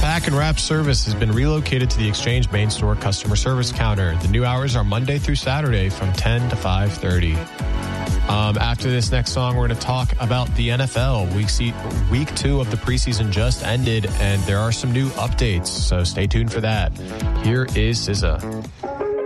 Pack and Wrap service has been relocated to the Exchange main store customer service counter. The new hours are Monday through Saturday from 10 to 5:30. After this next song, we're going to talk about the NFL. Week 2 of the preseason just ended, and there are some new updates, so stay tuned for that. Here is SZA.